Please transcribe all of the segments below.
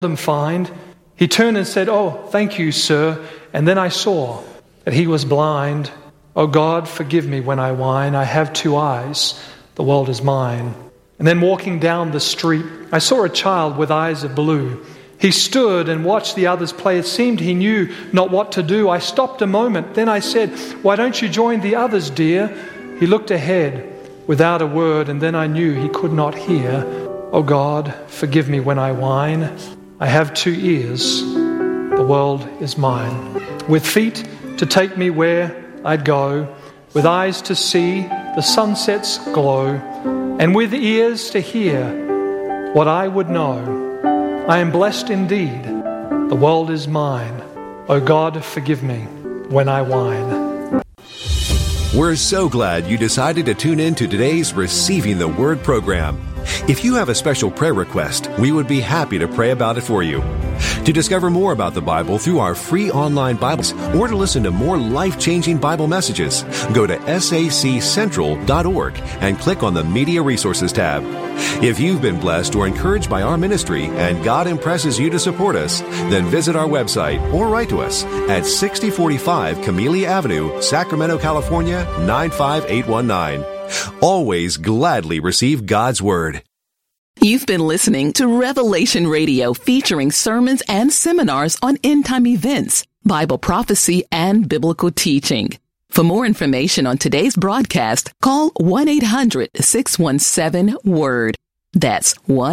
him find. He turned and said, "Oh, thank you, sir." And then I saw that he was blind. "Oh God, forgive me when I whine. I have 2 eyes. The world is mine." And then walking down the street, I saw a child with eyes of blue. He stood and watched the others play. It seemed he knew not what to do. I stopped a moment. Then I said, "Why don't you join the others, dear?" He looked ahead without a word, and then I knew he could not hear. "Oh God, forgive me when I whine. I have 2 ears. The world is mine." With feet to take me where I'd go, with eyes to see the sunset's glow, and with ears to hear what I would know. I am blessed indeed. The world is mine. Oh God, forgive me when I whine. We're so glad you decided to tune in to today's Receiving the Word program. If you have a special prayer request, we would be happy to pray about it for you. To discover more about the Bible through our free online Bibles or to listen to more life-changing Bible messages, go to saccentral.org and click on the Media Resources tab. If you've been blessed or encouraged by our ministry and God impresses you to support us, then visit our website or write to us at 6045 Camellia Avenue, Sacramento, California, 95819. Always gladly receive God's Word. You've been listening to Revelation Radio, featuring sermons and seminars on end-time events, Bible prophecy, and biblical teaching. For more information on today's broadcast, call 1-800-617-WORD. That's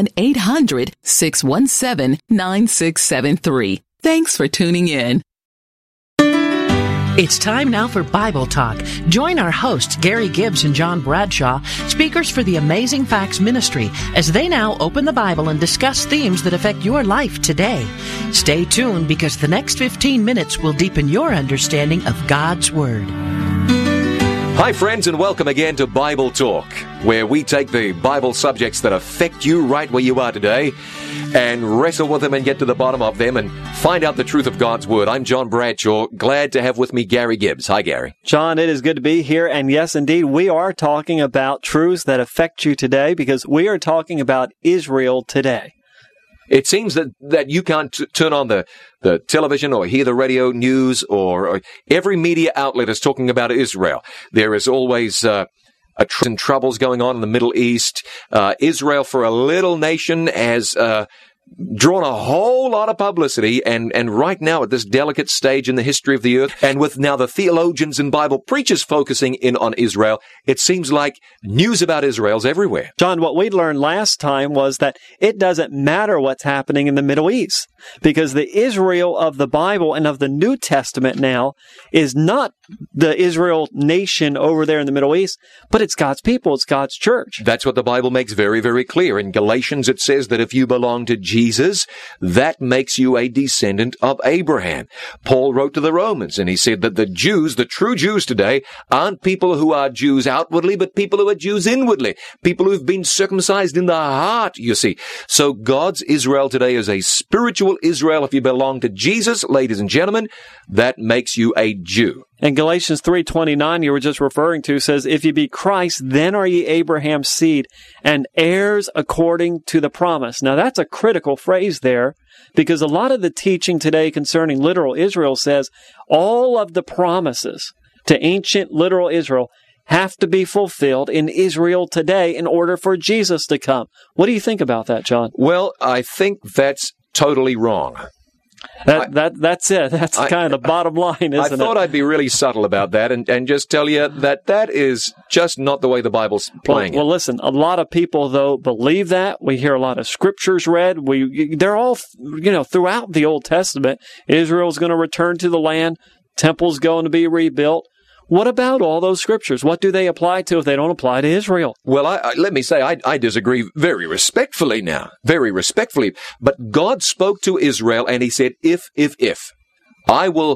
1-800-617-9673. Thanks for tuning in. It's time now for Bible Talk. Join our hosts, Gary Gibbs and John Bradshaw, speakers for the Amazing Facts Ministry, as they now open the Bible and discuss themes that affect your life today. Stay tuned, because the next 15 minutes will deepen your understanding of God's Word. Hi, friends, and welcome again to Bible Talk, where we take the Bible subjects that affect you right where you are today and wrestle with them and get to the bottom of them and find out the truth of God's Word. I'm John Bradshaw. Glad to have with me Gary Gibbs. Hi, Gary. John, it is good to be here. And yes, indeed, we are talking about truths that affect you today, because we are talking about Israel today. It seems that you can't turn on the television or hear the radio news or every media outlet is talking about Israel. There is always troubles going on in the Middle East. Israel, for a little nation, has drawn a whole lot of publicity, and right now at this delicate stage in the history of the earth, and with now the theologians and Bible preachers focusing in on Israel, it seems like news about Israel's everywhere. John, what we learned last time was that it doesn't matter what's happening in the Middle East, because the Israel of the Bible and of the New Testament now is not the Israel nation over there in the Middle East, but it's God's people, it's God's church. That's what the Bible makes very, very clear. In Galatians, it says that if you belong to Jesus, that makes you a descendant of Abraham. Paul wrote to the Romans, and he said that the Jews, the true Jews today, aren't people who are Jews outwardly, but people who are Jews inwardly, people who've been circumcised in the heart, you see. So God's Israel today is a spiritual Israel. If you belong to Jesus, ladies and gentlemen, that makes you a Jew. And Galatians 3:29 you were just referring to says, "If ye be Christ, then are ye Abraham's seed, and heirs according to the promise." Now that's a critical phrase there, because a lot of the teaching today concerning literal Israel says all of the promises to ancient literal Israel have to be fulfilled in Israel today in order for Jesus to come. What do you think about that, John? Well, I think that's totally wrong. That's it. That's kind of the bottom line, isn't it? I thought I'd be really subtle about that and just tell you that is just not the way the Bible's playing. Well, listen, a lot of people, though, believe that. We hear a lot of scriptures read. They're all, throughout the Old Testament, Israel's going to return to the land. Temple's going to be rebuilt. What about all those scriptures? What do they apply to if they don't apply to Israel? Well, let me say, I disagree very respectfully now. Very respectfully. But God spoke to Israel and he said, if, I will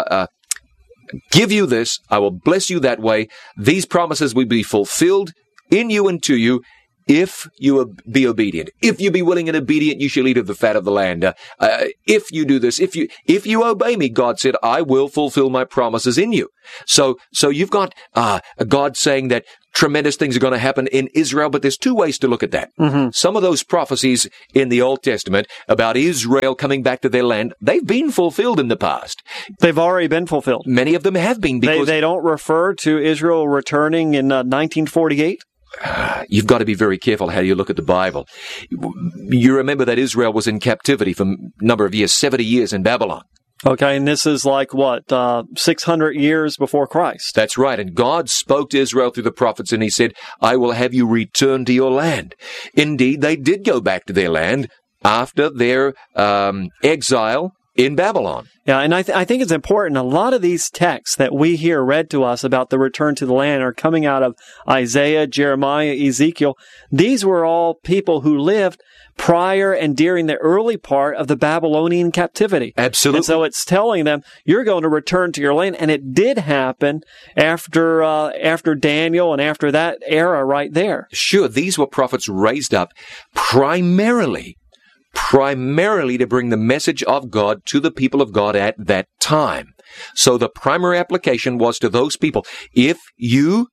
give you this, I will bless you that way, these promises will be fulfilled in you and to you, if you be obedient, if you be willing and obedient, you shall eat of the fat of the land. If you do this, if you obey me, God said, I will fulfill my promises in you. So you've got God saying that tremendous things are going to happen in Israel, but there's two ways to look at that. Mm-hmm. Some of those prophecies in the Old Testament about Israel coming back to their land, they've been fulfilled in the past. They've already been fulfilled. Many of them have been. Because they don't refer to Israel returning in 1948? You've got to be very careful how you look at the Bible. You remember that Israel was in captivity for a number of years, 70 years in Babylon. Okay, and this is like, 600 years before Christ? That's right, and God spoke to Israel through the prophets, and he said, I will have you return to your land. Indeed, they did go back to their land after their exile in Babylon. Yeah, and I think it's important. A lot of these texts that we hear read to us about the return to the land are coming out of Isaiah, Jeremiah, Ezekiel. These were all people who lived prior and during the early part of the Babylonian captivity. Absolutely. And so it's telling them, you're going to return to your land. And it did happen after Daniel and after that era right there. Sure, these were prophets raised up primarily to bring the message of God to the people of God at that time. So the primary application was to those people. If you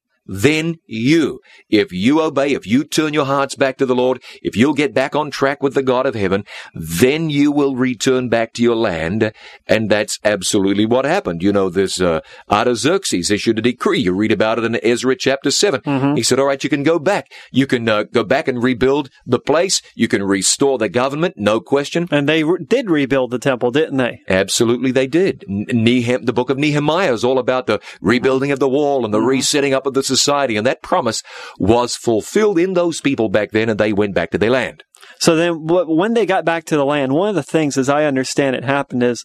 obey, if you turn your hearts back to the Lord, if you'll get back on track with the God of heaven, then you will return back to your land. And that's absolutely what happened. You know, this Artaxerxes issued a decree. You read about it in Ezra chapter 7. Mm-hmm. He said, all right, you can go back. You can go back and rebuild the place. You can restore the government, no question. And they did rebuild the temple, didn't they? Absolutely they did. The book of Nehemiah is all about the rebuilding of the wall and the resetting up of the society, and that promise was fulfilled in those people back then, and they went back to their land. So then when they got back to the land, one of the things, as I understand it, happened is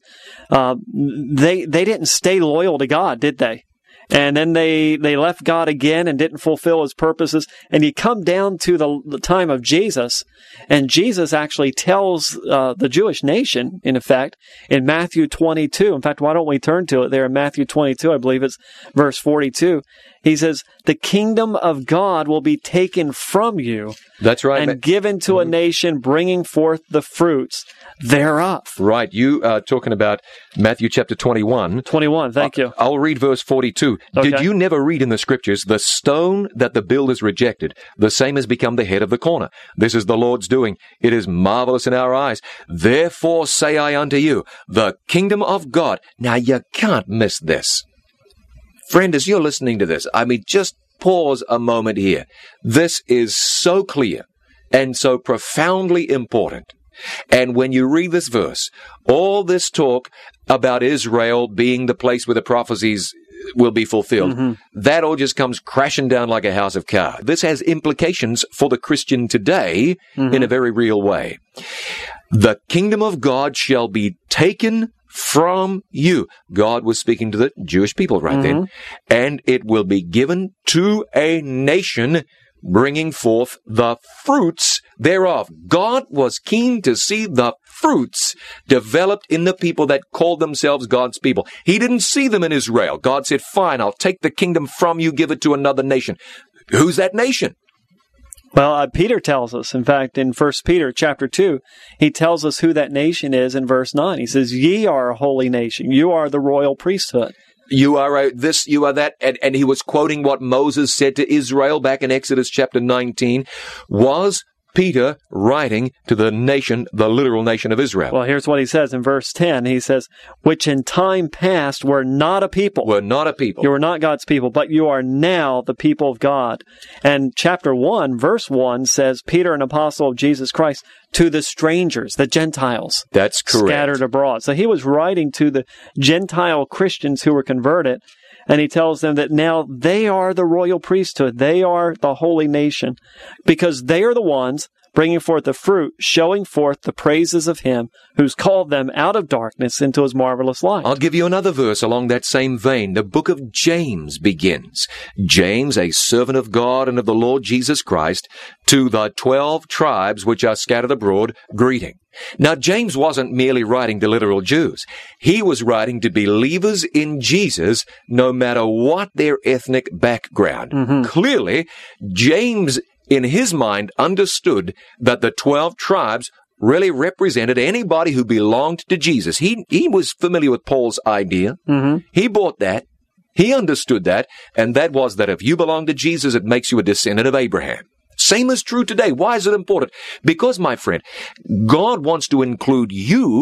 they didn't stay loyal to God, did they? And then they left God again and didn't fulfill his purposes. And you come down to the time of Jesus, and Jesus actually tells the Jewish nation, in effect, in Matthew 22. In fact, why don't we turn to it there in Matthew 22? I believe it's verse 42. He says, the kingdom of God will be taken from you. That's right. And given to a nation bringing forth the fruits thereof. Right. You are talking about Matthew chapter 21. 21, thank you. I'll read verse 42. Okay. Did you never read in the scriptures, the stone that the builders rejected, the same has become the head of the corner. This is the Lord's doing. It is marvelous in our eyes. Therefore say I unto you, the kingdom of God. Now you can't miss this. Friend, as you're listening to this, just pause a moment here. This is so clear and so profoundly important. And when you read this verse, all this talk about Israel being the place where the prophecies will be fulfilled, that all just comes crashing down like a house of cards. This has implications for the Christian today in a very real way. The kingdom of God shall be taken from you. God was speaking to the Jewish people right then. And it will be given to a nation bringing forth the fruits thereof. God was keen to see the fruits developed in the people that called themselves God's people. He didn't see them in Israel. God said, fine, I'll take the kingdom from you, give it to another nation. Who's that nation? Well, Peter tells us, in fact, in 1 Peter chapter 2, he tells us who that nation is in verse 9. He says, ye are a holy nation. You are the royal priesthood. You are this, you are that. And he was quoting what Moses said to Israel back in Exodus chapter 19. Was Peter writing to the nation, the literal nation of Israel? Well, here's what he says in verse 10. He says, which in time past were not a people. Were not a people. You were not God's people, but you are now the people of God. And chapter 1, verse 1 says, Peter, an apostle of Jesus Christ, to the strangers, the Gentiles. That's correct. Scattered abroad. So he was writing to the Gentile Christians who were converted. And he tells them that now they are the royal priesthood. They are the holy nation because they are the ones bringing forth the fruit, showing forth the praises of him who's called them out of darkness into his marvelous light. I'll give you another verse along that same vein. The book of James begins. James, a servant of God and of the Lord Jesus Christ, to the 12 tribes which are scattered abroad, greeting. Now, James wasn't merely writing to literal Jews. He was writing to believers in Jesus, no matter what their ethnic background. Clearly, James in his mind, understood that the 12 tribes really represented anybody who belonged to Jesus. He was familiar with Paul's idea. Mm-hmm. He bought that. He understood that. And that was that if you belong to Jesus, it makes you a descendant of Abraham. Same is true today. Why is it important? Because, my friend, God wants to include you